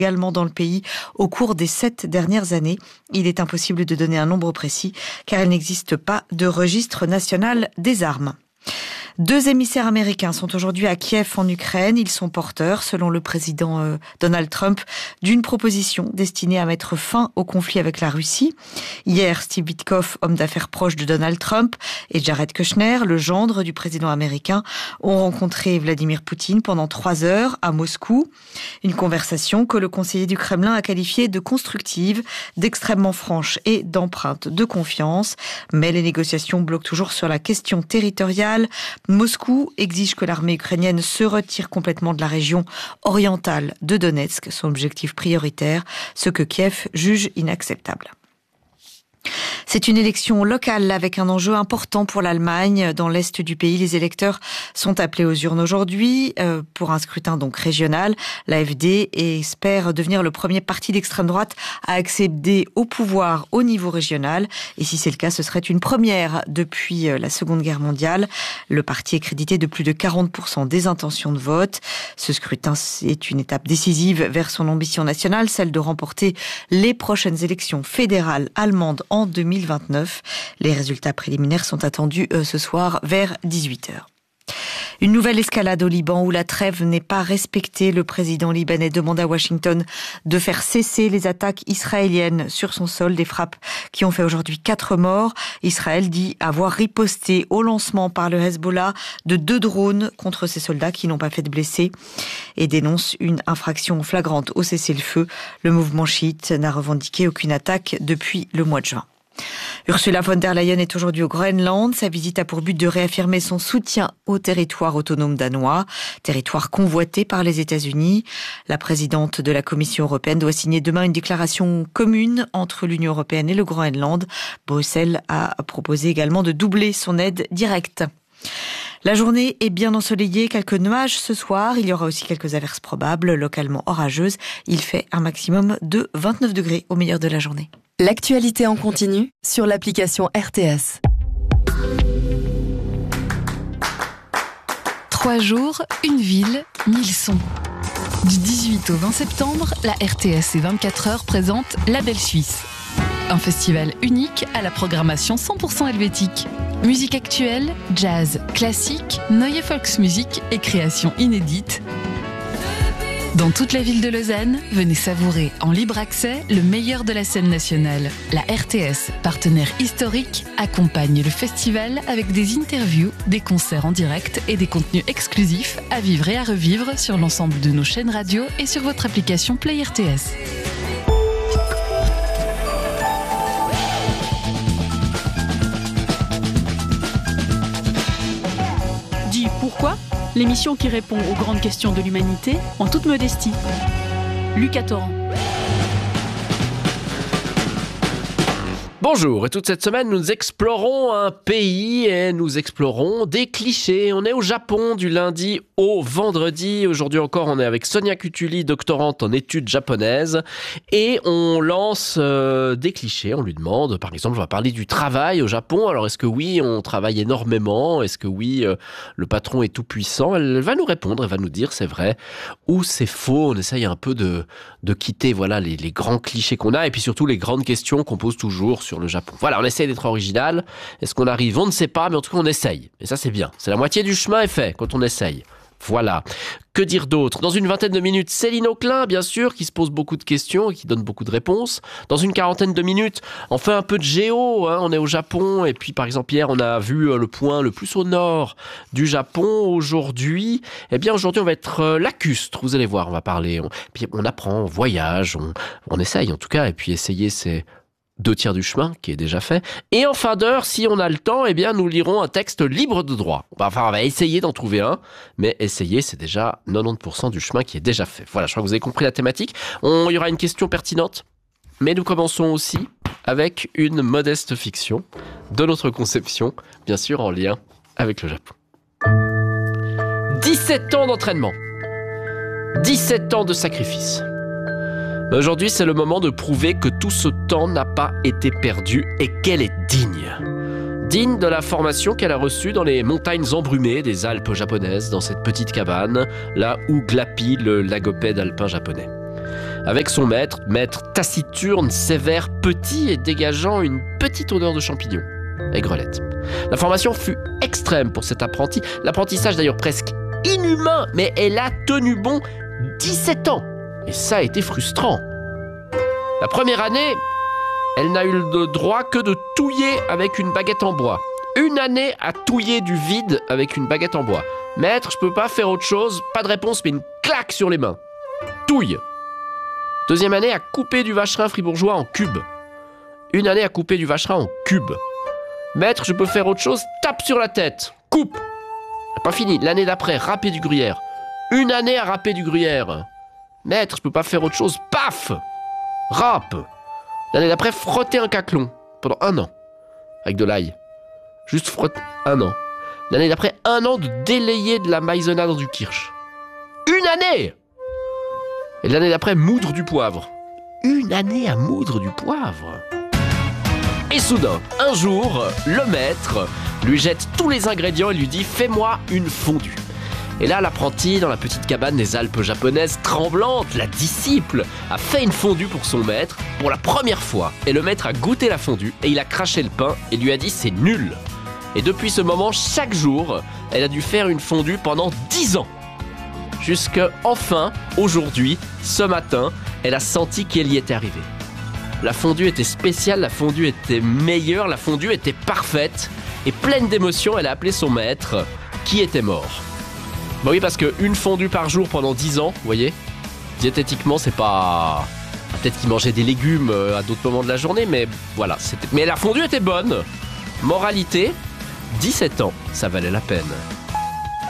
également dans le pays au cours des 7 dernières années. Il est impossible de donner un nombre précis car il n'existe pas de registre national des armes. 2 émissaires américains sont aujourd'hui à Kiev en Ukraine. Ils sont porteurs, selon le président Donald Trump, d'une proposition destinée à mettre fin au conflit avec la Russie. Hier, Steve Witkoff, homme d'affaires proche de Donald Trump, et Jared Kushner, le gendre du président américain, ont rencontré Vladimir Poutine pendant 3 heures à Moscou. Une conversation que le conseiller du Kremlin a qualifiée de constructive, d'extrêmement franche et d'empreinte de confiance. Mais les négociations bloquent toujours sur la question territoriale. Moscou exige que l'armée ukrainienne se retire complètement de la région orientale de Donetsk, son objectif prioritaire, ce que Kiev juge inacceptable. C'est une élection locale avec un enjeu important pour l'Allemagne. Dans l'est du pays, les électeurs sont appelés aux urnes aujourd'hui pour un scrutin donc régional. L'AfD espère devenir le premier parti d'extrême droite à accéder au pouvoir au niveau régional. Et si c'est le cas, ce serait une première depuis la Seconde Guerre mondiale. Le parti est crédité de plus de 40% des intentions de vote. Ce scrutin est une étape décisive vers son ambition nationale, celle de remporter les prochaines élections fédérales allemandes en 2029. Les résultats préliminaires sont attendus ce soir vers 18h. Une nouvelle escalade au Liban où la trêve n'est pas respectée. Le président libanais demande à Washington de faire cesser les attaques israéliennes sur son sol, des frappes qui ont fait aujourd'hui 4 morts. Israël dit avoir riposté au lancement par le Hezbollah de 2 drones contre ses soldats qui n'ont pas fait de blessés et dénonce une infraction flagrante au cessez-le-feu. Le mouvement chiite n'a revendiqué aucune attaque depuis le mois de juin. Ursula von der Leyen est aujourd'hui au Groenland. Sa visite a pour but de réaffirmer son soutien au territoire autonome danois, territoire convoité par les États-Unis. La présidente de la Commission européenne doit signer demain une déclaration commune entre l'Union européenne et le Groenland. Bruxelles a proposé également de doubler son aide directe. La journée est bien ensoleillée, quelques nuages ce soir. Il y aura aussi quelques averses probables, localement orageuses. Il fait un maximum de 29 degrés au milieu de la journée. L'actualité en continu sur l'application RTS. 3 jours, une ville, 1000 sons. Du 18 au 20 septembre, la RTS et 24 heures présente La Belle Suisse. Un festival unique à la programmation 100% helvétique. Musique actuelle, jazz, classique, Neue Volksmusik et créations inédites. Dans toute la ville de Lausanne, venez savourer en libre accès le meilleur de la scène nationale. La RTS, partenaire historique, accompagne le festival avec des interviews, des concerts en direct et des contenus exclusifs à vivre et à revivre sur l'ensemble de nos chaînes radio et sur votre application Play RTS. Dis pourquoi ? L'émission qui répond aux grandes questions de l'humanité en toute modestie. Lucas Torrent. Bonjour, et toute cette semaine, nous explorons un pays et nous explorons des clichés. On est au Japon du lundi au vendredi. Aujourd'hui encore, on est avec Sonia Cutuli, doctorante en études japonaises. Et on lance des clichés. On lui demande, par exemple, on va parler du travail au Japon. Alors, est-ce que oui, on travaille énormément ? Est-ce que oui, le patron est tout puissant ? Elle va nous répondre, elle va nous dire c'est vrai ou c'est faux. On essaye un peu de quitter voilà, les grands clichés qu'on a et puis surtout les grandes questions qu'on pose toujours sur le Japon. Voilà, on essaye d'être original. Est-ce qu'on arrive ? On ne sait pas, mais en tout cas, on essaye. Et ça, c'est bien. C'est la moitié du chemin est fait quand on essaye. Voilà. Que dire d'autre ? Dans une vingtaine de minutes, Céline Auclin, bien sûr, qui se pose beaucoup de questions et qui donne beaucoup de réponses. Dans une quarantaine de minutes, on fait un peu de géo. On est au Japon. Et puis, par exemple, hier, on a vu le point le plus au nord du Japon. Aujourd'hui, on va être lacustre. Vous allez voir, on va parler. Puis on apprend, on voyage, on essaye en tout cas. Et puis, essayer, c'est 2/3 du chemin qui est déjà fait. Et en fin d'heure, si on a le temps, nous lirons un texte libre de droit. Enfin, on va essayer d'en trouver un, mais essayer, c'est déjà 90% du chemin qui est déjà fait. Voilà, je crois que vous avez compris la thématique. Il y aura une question pertinente, mais nous commençons aussi avec une modeste fiction de notre conception, bien sûr en lien avec le Japon. 17 ans d'entraînement, 17 ans de sacrifice. Aujourd'hui, c'est le moment de prouver que tout ce temps n'a pas été perdu et qu'elle est digne. Digne de la formation qu'elle a reçue dans les montagnes embrumées des Alpes japonaises, dans cette petite cabane, là où glapit le lagopède alpin japonais. avec son maître taciturne, sévère, petit et dégageant une petite odeur de champignons. Aigrelette. La formation fut extrême pour cet apprenti, l'apprentissage d'ailleurs presque inhumain, mais elle a tenu bon 17 ans. Et ça a été frustrant. La première année, elle n'a eu le droit que de touiller avec une baguette en bois. Une année à touiller du vide avec une baguette en bois. Maître, je peux pas faire autre chose, pas de réponse, mais une claque sur les mains. Touille. Deuxième année à couper du vacherin fribourgeois en cubes. Une année à couper du vacherin en cubes. Maître, je peux faire autre chose, tape sur la tête. Coupe. Pas fini, l'année d'après, râper du gruyère. Une année à râper du gruyère. Maître, je peux pas faire autre chose, paf. Râpe. L'année d'après, frotter un caclon. Pendant 1 an. Avec de l'ail. Juste frotter 1 an. L'année d'après, 1 an de délayer de la maïzena dans du kirsch. Une année. Et l'année d'après, moudre du poivre. Une année à moudre du poivre. Et soudain, un jour, le maître lui jette tous les ingrédients et lui dit « Fais-moi une fondue ». Et là, l'apprenti, dans la petite cabane des Alpes japonaises, tremblante, la disciple, a fait une fondue pour son maître pour la première fois. Et le maître a goûté la fondue et il a craché le pain et lui a dit « C'est nul ». Et depuis ce moment, chaque jour, elle a dû faire une fondue pendant 10 ans. Jusqu'à enfin, aujourd'hui, ce matin, elle a senti qu'elle y était arrivée. La fondue était spéciale, la fondue était meilleure, la fondue était parfaite. Et pleine d'émotions, elle a appelé son maître, qui était mort. Bah oui, parce qu'une fondue par jour pendant 10 ans, vous voyez, diététiquement, c'est pas... Peut-être qu'il mangeait des légumes à d'autres moments de la journée, mais voilà. Mais la fondue était bonne. Moralité, 17 ans, ça valait la peine.